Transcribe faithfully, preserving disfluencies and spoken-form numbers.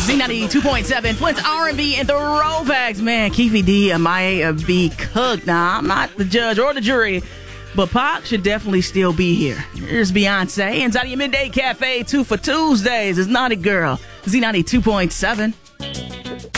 Z ninety-two point seven, Flint's R and B and throwbacks. Man, Keefe D might uh, be cooked. Now, I'm not the judge or the jury, but Pac should definitely still be here. Here's Beyonce. Inside of your Midday Cafe, two for Tuesdays. It's Naughty Girl. Z ninety-two point seven.